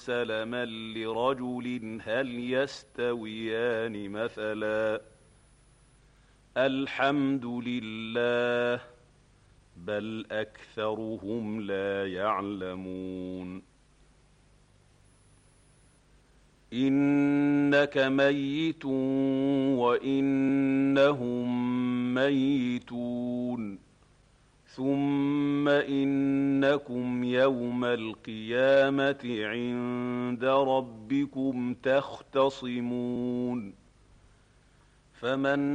سلما لرجل هل يستويان مثلا الحمد لله بل أكثرهم لا يعلمون إنك ميت وإنهم ميتون ثم إنكم يوم القيامة عند ربكم تختصمون فمن